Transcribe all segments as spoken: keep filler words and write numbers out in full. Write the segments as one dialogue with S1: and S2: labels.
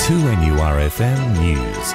S1: two N U R F M News.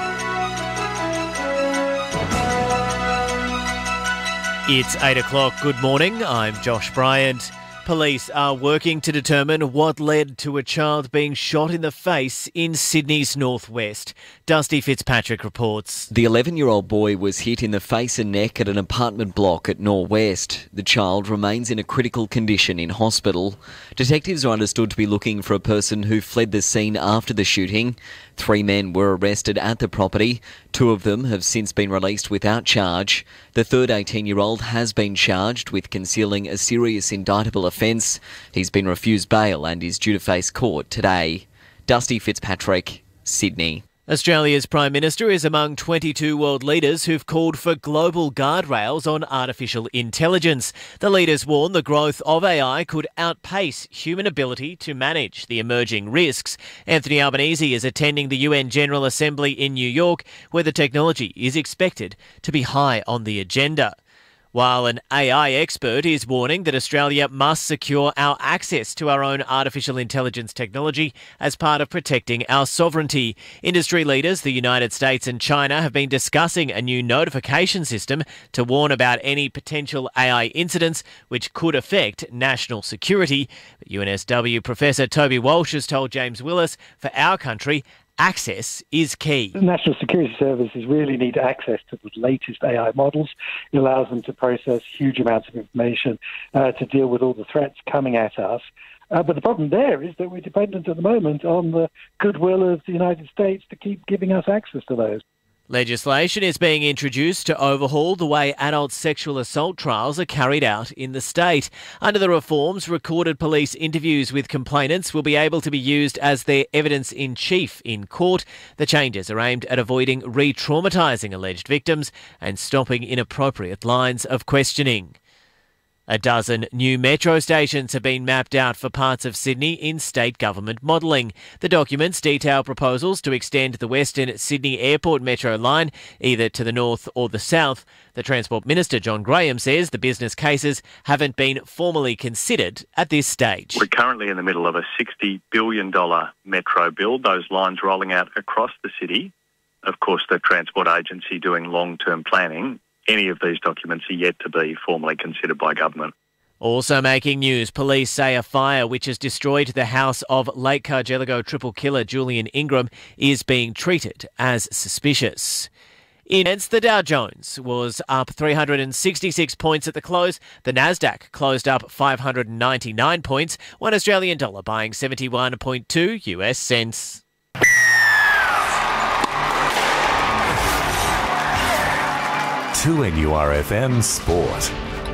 S2: It's eight o'clock. Good morning. I'm Josh Bryant. Police are working to determine what led to a child being shot in the face in Sydney's northwest. Dusty Fitzpatrick reports.
S3: The eleven-year-old boy was hit in the face and neck at an apartment block at Norwest. The child remains in a critical condition in hospital. Detectives are understood to be looking for a person who fled the scene after the shooting. Three men were arrested at the property. Two of them have since been released without charge. The third eighteen-year-old has been charged with concealing a serious indictable offence. He's been refused bail and is due to face court today. Dusty Fitzpatrick, Sydney.
S2: Australia's Prime Minister is among twenty-two world leaders who've called for global guardrails on artificial intelligence. The leaders warn the growth of A I could outpace human ability to manage the emerging risks. Anthony Albanese is attending the U N General Assembly in New York, where the technology is expected to be high on the agenda. While an A I expert is warning that Australia must secure our access to our own artificial intelligence technology as part of protecting our sovereignty. Industry leaders, the United States and China, have been discussing a new notification system to warn about any potential A I incidents which could affect national security. But U N S W Professor Toby Walsh has told James Willis, for our country, access is key.
S4: The National Security Services really need access to the latest A I models. It allows them to process huge amounts of information uh, to deal with all the threats coming at us. Uh, but the problem there is that we're dependent at the moment on the goodwill of the United States to keep giving us access to those.
S2: Legislation is being introduced to overhaul the way adult sexual assault trials are carried out in the state. Under the reforms, recorded police interviews with complainants will be able to be used as their evidence-in-chief in court. The changes are aimed at avoiding re-traumatising alleged victims and stopping inappropriate lines of questioning. A dozen new metro stations have been mapped out for parts of Sydney in state government modelling. The documents detail proposals to extend the Western Sydney Airport Metro line either to the north or the south. The Transport Minister, John Graham, says the business cases haven't been formally considered at this stage.
S5: We're currently in the middle of a sixty billion dollars metro build, those lines rolling out across the city. Of course, the Transport Agency doing long-term planning. Any of these documents are yet to be formally considered by government.
S2: Also making news, police say a fire which has destroyed the house of late Cargelligo triple killer Julian Ingram is being treated as suspicious. In tense, the Dow Jones was up three hundred sixty-six points at the close. The Nasdaq closed up five hundred ninety-nine points, one Australian dollar buying seventy-one point two U S cents.
S1: two N U R F M Sport.